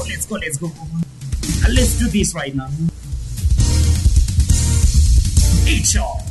let's go. Let's do this right now. HR.